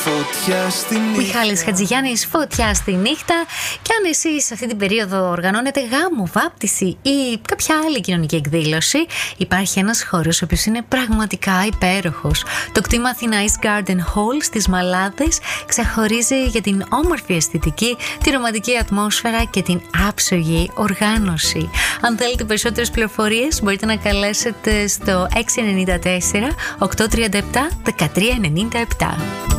φωτιά στη νύχτα. Μιχάλης Χατζηγιάννης, φωτιά στη νύχτα. Και αν εσείς αυτή την περίοδο οργανώνετε γάμο, βάπτιση ή κάποια άλλη κοινωνική εκδήλωση, υπάρχει ένας χώρος ο οποίος είναι πραγματικά υπέροχος. Το κτήμα Athena Garden Hall στις Μαλάδες ξεχωρίζει για την όμορφη αισθητική, τη ρομαντική ατμόσφαιρα και την άψογη οργάνωση. Αν θέλετε περισσότερες πληροφορίες, μπορείτε να καλέσετε στο 694 837 1397.